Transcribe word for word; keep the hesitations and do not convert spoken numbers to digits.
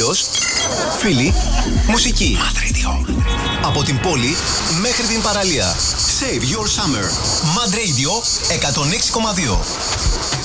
Φίλος, φίλοι, μουσική. Mad Radio. Από την πόλη μέχρι την παραλία. Save your summer. Mad Radio εκατόν έξι κόμμα δύο.